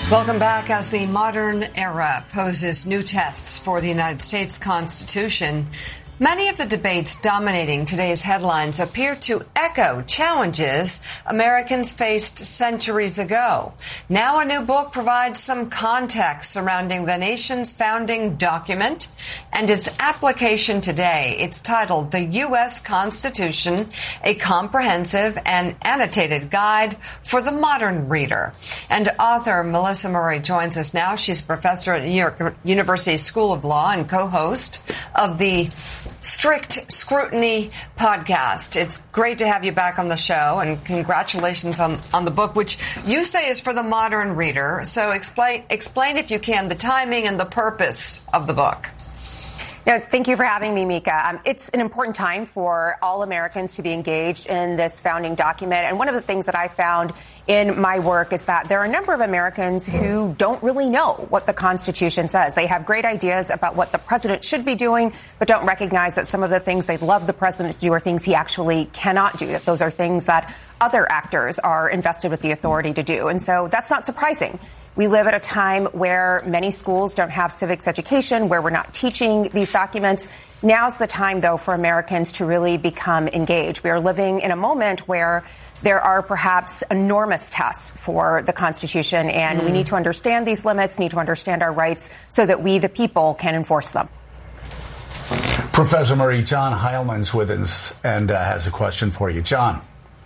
Welcome back. As the modern era poses new tests for the United States Constitution, many of the debates dominating today's headlines appear to echo challenges Americans faced centuries ago. Now a new book provides some context surrounding the nation's founding document and its application today. It's titled The U.S. Constitution, a Comprehensive and Annotated Guide for the Modern Reader. And author Melissa Murray joins us now. She's a professor at New York University School of Law and co-host of the Strict Scrutiny podcast. It's great to have you back on the show, and congratulations on the book, which you say is for the modern reader. So explain, if you can, the timing and the purpose of the book. Yeah, thank you for having me, Mika. It's an important time for all Americans to be engaged in this founding document. And one of the things that I found in my work is that there are a number of Americans who don't really know what the Constitution says. They have great ideas about what the president should be doing, but don't recognize that some of the things they'd love the president to do are things he actually cannot do, that those are things that other actors are invested with the authority to do. And so that's not surprising. We live at a time where many schools don't have civics education, where we're not teaching these documents. Now's the time, though, for Americans to really become engaged. We are living in a moment where there are perhaps enormous tests for the Constitution, and we need to understand these limits, need to understand our rights so that we, the people, can enforce them. Professor Murray, John Heilman's with us and has a question for you. John.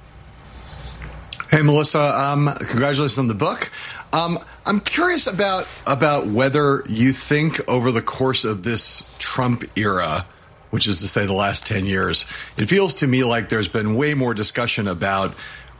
Hey, Melissa. Congratulations on the book. I'm curious about whether you think over the course of this Trump era, which is to say the last 10 years, it feels to me like there's been way more discussion about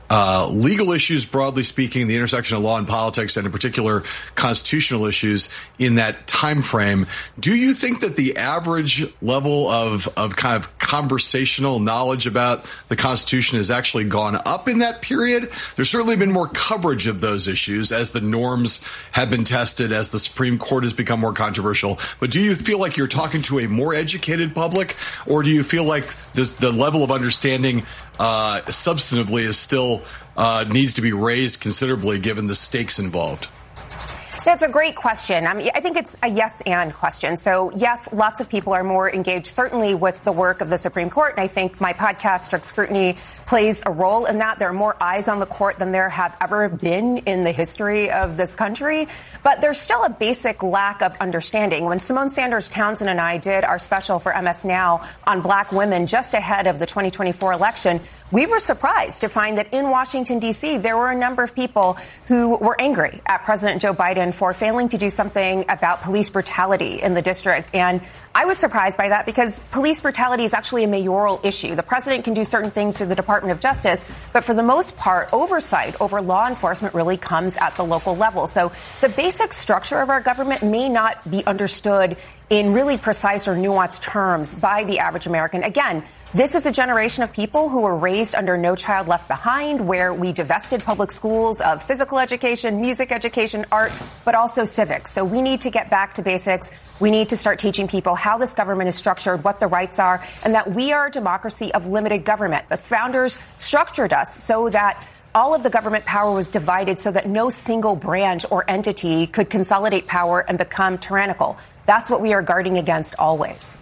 legal issues, broadly speaking, the intersection of law and politics, and in particular constitutional issues in that time frame. Do you think that the average level of kind of conversational knowledge about the Constitution has actually gone up in that period? There's certainly been more coverage of those issues as the norms have been tested, as the Supreme Court has become more controversial. But do you feel like you're talking to a more educated public, or do you feel like the level of understanding substantively is still needs to be raised considerably given the stakes involved? That's a great question. I think it's a yes and question. So, yes, lots of people are more engaged, certainly with the work of the Supreme Court. And I think my podcast, Strict Scrutiny, plays a role in that. There are more eyes on the court than there have ever been in the history of this country. But there's still a basic lack of understanding. When Simone Sanders Townsend and I did our special for MS Now on black women just ahead of the 2024 election, we were surprised to find that in Washington, D.C., there were a number of people who were angry at President Joe Biden for failing to do something about police brutality in the district. And I was surprised by that because police brutality is actually a mayoral issue. The president can do certain things through the Department of Justice, but for the most part, oversight over law enforcement really comes at the local level. So the basic structure of our government may not be understood in really precise or nuanced terms by the average American. Again, this is a generation of people who were raised under No Child Left Behind, where we divested public schools of physical education, music education, art, but also civics. So we need to get back to basics. We need to start teaching people how this government is structured, what the rights are, and that we are a democracy of limited government. The founders structured us so that all of the government power was divided so that no single branch or entity could consolidate power and become tyrannical. That's what we are guarding against always.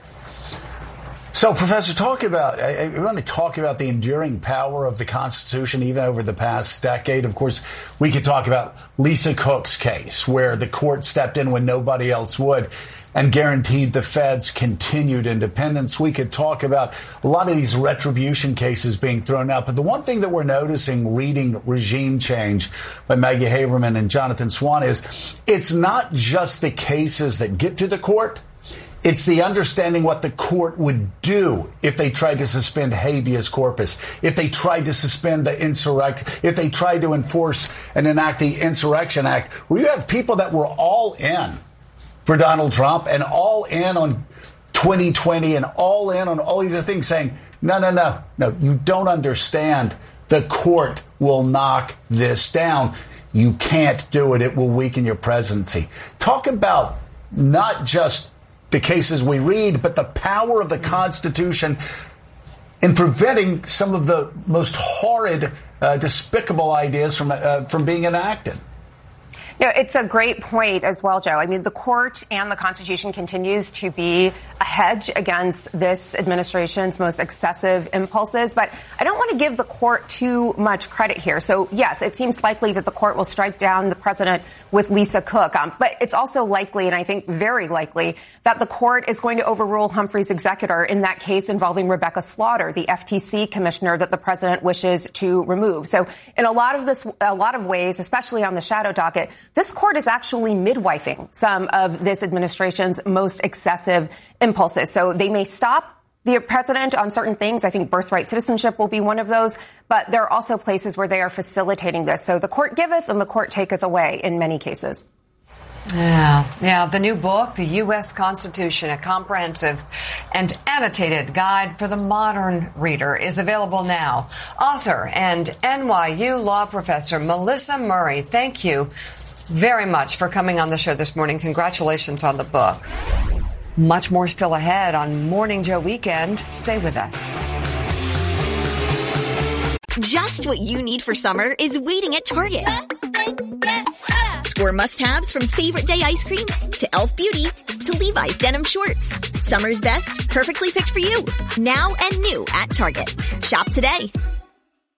So, Professor, I want to talk about the enduring power of the Constitution even over the past decade. Of course, we could talk about Lisa Cook's case, where the court stepped in when nobody else would and guaranteed the Fed's continued independence. We could talk about a lot of these retribution cases being thrown out. But the one thing that we're noticing reading Regime Change by Maggie Haberman and Jonathan Swan is it's not just the cases that get to the court. It's the understanding what the court would do if they tried to suspend habeas corpus, if they tried to suspend the if they tried to enforce and enact the Insurrection Act, where you have people that were all in for Donald Trump and all in on 2020 and all in on all these other things saying, no, you don't understand. The court will knock this down. You can't do it. It will weaken your presidency. Talk about not just the cases we read, but the power of the Constitution in preventing some of the most horrid, despicable ideas from being enacted. It's a great point as well, Joe. I mean, the court and the Constitution continues to be a hedge against this administration's most excessive impulses. But I don't want to give the court too much credit here. So, yes, it seems likely that the court will strike down the president with Lisa Cook. But it's also likely, and I think very likely, that the court is going to overrule Humphrey's executor in that case involving Rebecca Slaughter, the FTC commissioner that the president wishes to remove. So in a lot of ways, especially on the shadow docket, this court is actually midwifing some of this administration's most excessive impulses. So they may stop the president on certain things. I think birthright citizenship will be one of those. But there are also places where they are facilitating this. So the court giveth and the court taketh away in many cases. Yeah. The new book, The U.S. Constitution, a comprehensive and annotated guide for the modern reader, is available now. Author and NYU law professor Melissa Murray, thank you very much for coming on the show this morning. Congratulations on the book. Much more still ahead on Morning Joe Weekend. Stay with us. Just what you need for summer is waiting at Target. Score must-haves from Favorite Day ice cream to Elf Beauty to Levi's denim shorts. Summer's best, perfectly picked for you. Now and new at Target. Shop today.